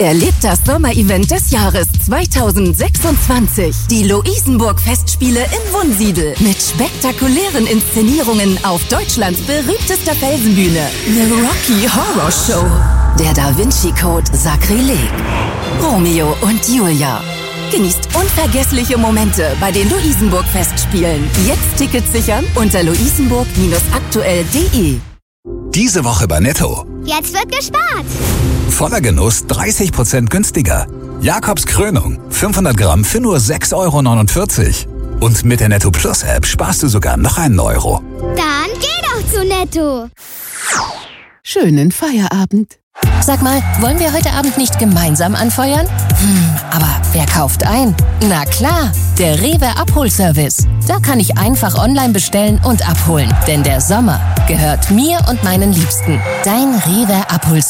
Erlebt das Sommerevent des Jahres 2026. Die Luisenburg-Festspiele in Wunsiedel. Mit spektakulären Inszenierungen auf Deutschlands berühmtester Felsenbühne. The Rocky Horror Show. Der Da Vinci Code Sakrileg. Romeo und Julia. Genießt unvergessliche Momente bei den Luisenburg-Festspielen. Jetzt Tickets sichern unter luisenburg-aktuell.de. Diese Woche bei Netto. Jetzt wird gespart. Voller Genuss 30% günstiger. Jakobs Krönung 500 Gramm für nur 6,49 €. Und mit der Netto Plus App sparst du sogar noch einen Euro. Dann geh doch zu Netto. Schönen Feierabend. Sag mal, wollen wir heute Abend nicht gemeinsam anfeuern? Aber wer kauft ein? Na klar, der Rewe Abholservice. Da kann ich einfach online bestellen und abholen. Denn der Sommer gehört mir und meinen Liebsten. Dein Rewe Abholservice.